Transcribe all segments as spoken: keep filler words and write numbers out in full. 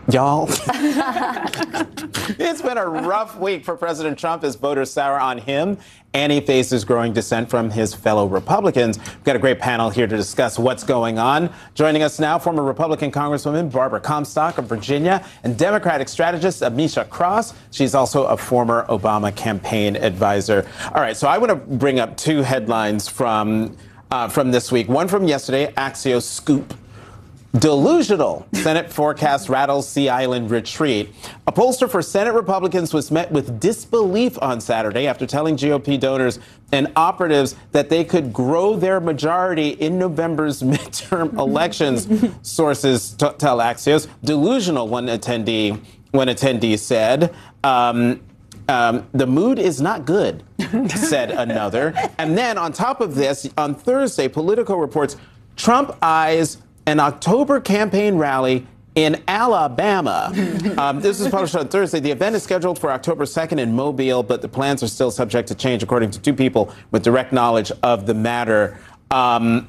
Y'all, it's been a rough week for President Trump as voters sour on him, and he faces growing dissent from his fellow Republicans. We've got a great panel here to discuss what's going on. Joining us now, former Republican Congresswoman Barbara Comstock of Virginia and Democratic strategist Amisha Cross. She's also a former Obama campaign advisor. All right, so I want to bring up two headlines from, uh, from this week. One from yesterday, Axios Scoop. Delusional. Senate forecast rattles Sea Island retreat. A pollster for Senate Republicans was met with disbelief on Saturday after telling G O P donors and operatives that they could grow their majority in November's midterm elections. Sources t- tell Axios. Delusional, one attendee, one attendee said. Um, Um, the mood is not good, said another. And then on top of this, on Thursday, Politico reports Trump eyes an October campaign rally in Alabama. Um, this is published on Thursday. The event is scheduled for October second in Mobile, but the plans are still subject to change, according to two people with direct knowledge of the matter. Um,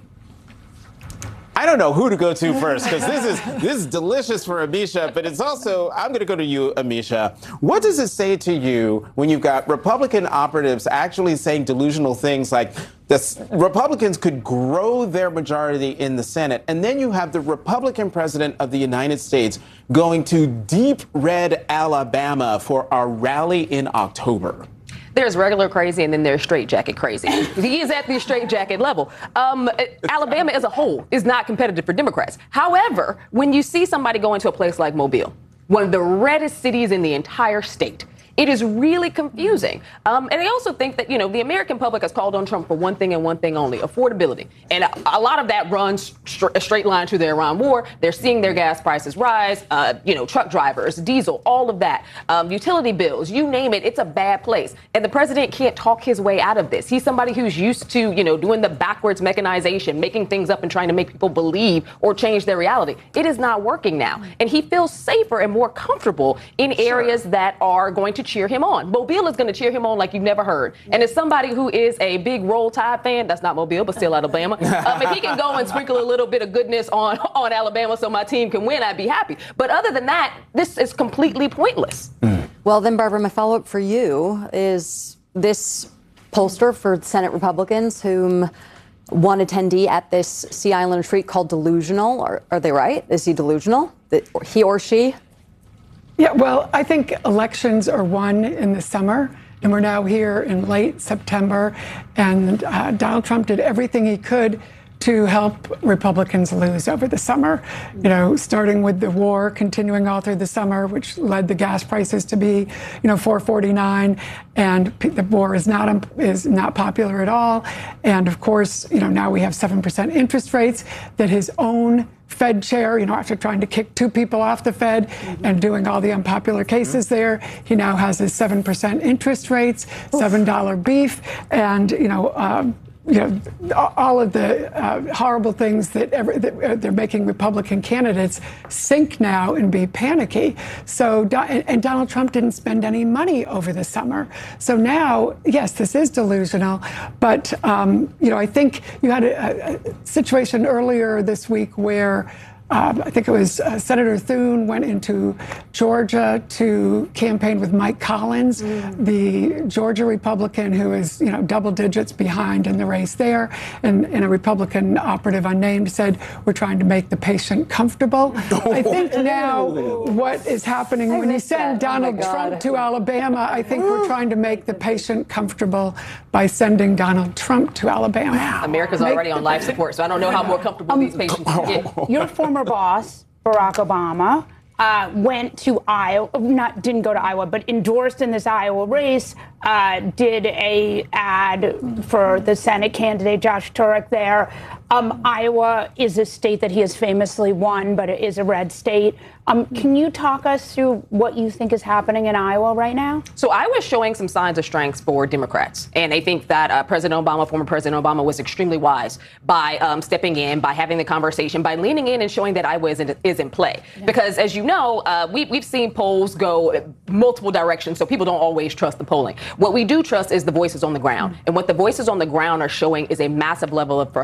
I don't know who to go to first, because this is this is delicious for Amisha, but it's also, I'm going to go to you, Amisha. What does it say to you when you've got Republican operatives actually saying delusional things like the Republicans could grow their majority in the Senate, and then you have the Republican president of the United States going to deep red Alabama for our rally in October? There's regular crazy and then there's straitjacket crazy. He is at the straitjacket level. Um, Alabama as a whole is not competitive for Democrats. However, when you see somebody go into a place like Mobile, one of the reddest cities in the entire state, it is really confusing. Um, and I also think that, you know, the American public has called on Trump for one thing and one thing only, affordability. And a, a lot of that runs str- a straight line to the Iran war. They're seeing their gas prices rise, uh, you know, truck drivers, diesel, all of that, um, utility bills, you name it. It's a bad place. And the president can't talk his way out of this. He's somebody who's used to, you know, doing the backwards mechanization, making things up and trying to make people believe or change their reality. It is not working now. And he feels safer and more comfortable in areas sure. that are going to cheer him on. Mobile is going to cheer him on like you've never heard. And as somebody who is a big Roll Tide fan, that's not Mobile, but still Alabama, um, if he can go and sprinkle a little bit of goodness on, on Alabama so my team can win, I'd be happy. But other than that, this is completely pointless. Mm. Well, then, Barbara, my follow-up for you is this pollster for Senate Republicans whom one attendee at this Sea Island retreat called delusional. Are, are they right? Is he delusional? He or she? Yeah, well, I think elections are won in the summer, and we're now here in late September, and uh, Donald Trump did everything he could to help Republicans lose over the summer, you know, starting with the war, continuing all through the summer, which led the gas prices to be, you know, four forty-nine, and the war is not is not popular at all. And of course, you know, now we have seven percent interest rates that his own Fed chair, you know, after trying to kick two people off the Fed mm-hmm. and doing all the unpopular cases mm-hmm. there, he now has his seven percent interest rates, Oof. seven dollar beef, and, you know, um, you know, all of the uh, horrible things that, ever, that they're making Republican candidates sink now and be panicky. So, and Donald Trump didn't spend any money over the summer. So now, yes, this is delusional. But, um, you know, I think you had a, a situation earlier this week where Um, I think it was uh, Senator Thune went into Georgia to campaign with Mike Collins, mm. the Georgia Republican who is, you know, double digits behind in the race there. And, and a Republican operative unnamed said, we're trying to make the patient comfortable. Oh. I think now what is happening I when you send that. Donald oh Trump to Alabama, I think we're trying to make the patient comfortable by sending Donald Trump to Alabama. Wow. America's make already on life support, so I don't know how more comfortable um, these patients can get. Your former boss, Barack Obama, uh, went to Iowa, not didn't go to Iowa, but endorsed in this Iowa race, uh, did a ad for the Senate candidate, Josh Turek there. Um, Iowa is a state that he has famously won, but it is a red state. Um, can you talk us through what you think is happening in Iowa right now? So Iowa is showing some signs of strength for Democrats. And I think that uh, President Obama, former President Obama, was extremely wise by um, stepping in, by having the conversation, by leaning in and showing that Iowa is in, is in play. Yeah. Because as you know, uh, we, we've seen polls go multiple directions, so people don't always trust the polling. What we do trust is the voices on the ground. Mm-hmm. And what the voices on the ground are showing is a massive level of frustration.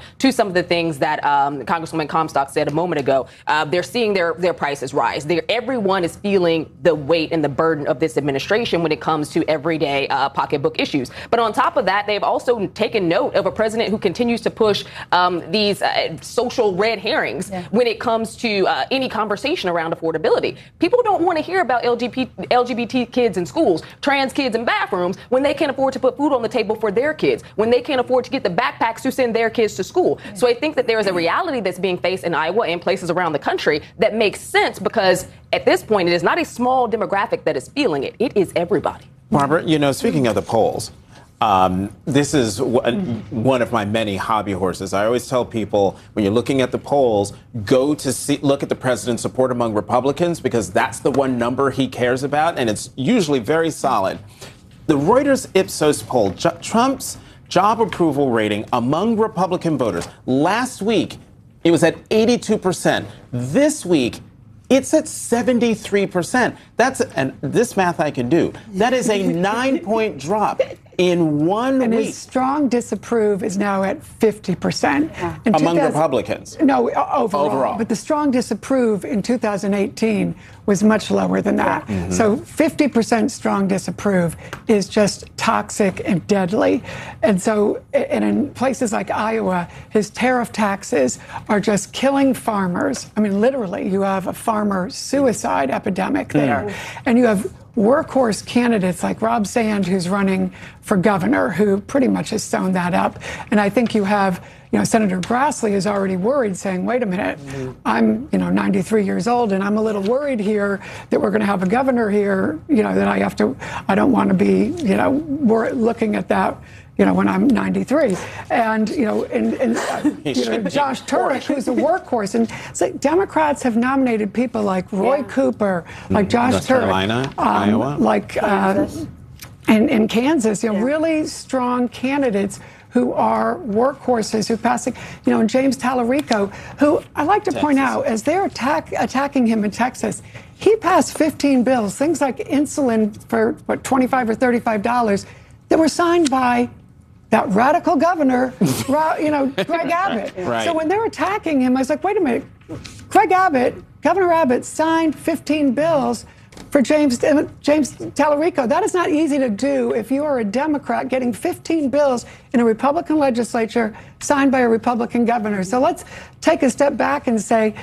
to some of the things that um, Congresswoman Comstock said a moment ago. Uh, they're seeing their, their prices rise. They're, everyone is feeling the weight and the burden of this administration when it comes to everyday uh, pocketbook issues. But on top of that, they've also taken note of a president who continues to push um, these uh, social red herrings yeah. when it comes to uh, any conversation around affordability. People don't want to hear about L G B T, L G B T kids in schools, trans kids in bathrooms, when they can't afford to put food on the table for their kids, when they can't afford to get the backpacks to send their kids to school. Yeah. So I think that there is a reality that's being faced in Iowa and places around the country that makes sense, because at this point, it is not a small demographic that is feeling it. It is everybody. Barbara, you know, speaking of the polls, Um, this is w- one of my many hobby horses. I always tell people, when you're looking at the polls, go to see, look at the president's support among Republicans, because that's the one number he cares about, and it's usually very solid. The Reuters Ipsos poll, J- Trump's job approval rating among Republican voters, last week, it was at eighty-two percent. This week, it's at seventy-three percent. That's, and this math I can do, that is a nine-point drop in one and week. And his strong disapprove is now at fifty percent. Yeah. Among Republicans? No, overall. Overall. But the strong disapprove in two thousand eighteen was much lower than that. Yeah. Mm-hmm. So fifty percent strong disapprove is just toxic and deadly. And so, and in places like Iowa, his tariff taxes are just killing farmers. I mean, literally, you have a farmer suicide epidemic there. Mm. And you have workhorse candidates like Rob Sand, who's running for governor, who pretty much has sewn that up. And I think you have, you know, Senator Grassley is already worried, saying, wait a minute, mm-hmm. I'm, you know, ninety-three years old, and I'm a little worried here that we're going to have a governor here, you know, that I have to, I don't want to be, you know, we're looking at that, you know, when I'm ninety-three. And, you know, and, and uh, you know, Josh Turek, who's a workhorse. And it's like Democrats have nominated people like Roy yeah. Cooper, like Josh North Turek. Carolina, um, Iowa. Like uh, in, in Kansas, you know, yeah. really strong candidates who are workhorses, who pass, you know, and James Tallarico, who I like to Texas. point out, as they're attack, attacking him in Texas, he passed fifteen bills, things like insulin for, what, twenty-five or thirty-five dollars, that were signed by that radical governor, you know, Greg Abbott. Right. So when they're attacking him, I was like, wait a minute, Greg Abbott, Governor Abbott signed fifteen bills for James James Tallarico. That is not easy to do if you are a Democrat getting fifteen bills in a Republican legislature signed by a Republican governor. So let's take a step back and say,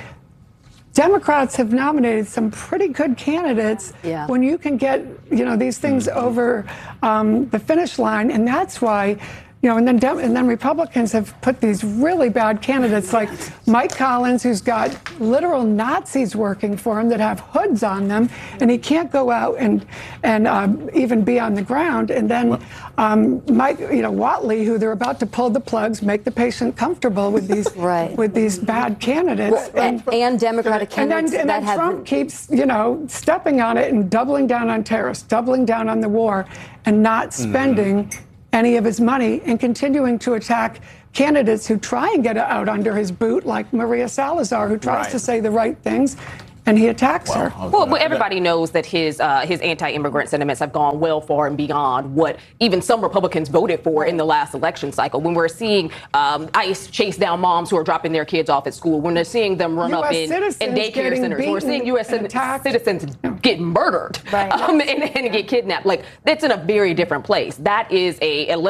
Democrats have nominated some pretty good candidates yeah. when you can get, you know, these things mm-hmm. over um, the finish line. And that's why, you know, and then Dem- and then Republicans have put these really bad candidates like Mike Collins, who's got literal Nazis working for him that have hoods on them, and he can't go out and and um, even be on the ground. And then um, Mike, you know, Watley, who they're about to pull the plugs, make the patient comfortable with these right. with these bad candidates, well, and, and Democratic candidates. And then, and that then Trump have... keeps, you know, stepping on it and doubling down on terrorists, doubling down on the war, and not spending. Mm. any of his money, and continuing to attack candidates who try and get out under his boot, like Maria Salazar, who tries right. to say the right things, and he attacks well, her. Well, well, everybody knows that his uh, his anti-immigrant sentiments have gone well far and beyond what even some Republicans voted for in the last election cycle. When we're seeing um, ICE chase down moms who are dropping their kids off at school, when they're seeing them run up in, in daycare centers, we're seeing U S citizens get murdered right. um, and, and get kidnapped. Like, that's in a very different place. That is a, a